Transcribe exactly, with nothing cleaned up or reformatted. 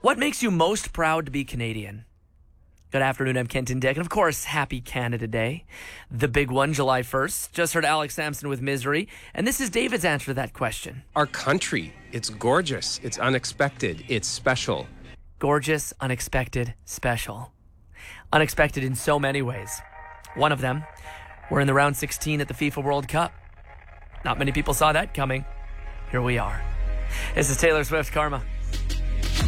What makes you most proud to be Canadian? Good afternoon, I'm Kenton Dick, and of course, happy Canada Day. The big one, July first. Just heard Alex Sampson with Misery, and this is David's answer to that question. Our country, it's gorgeous, it's unexpected, it's special. Gorgeous, unexpected, special. Unexpected in so many ways. One of them, we're in the round sixteen at the FIFA World Cup. Not many people saw that coming. Here we are. This is Taylor Swift, Karma.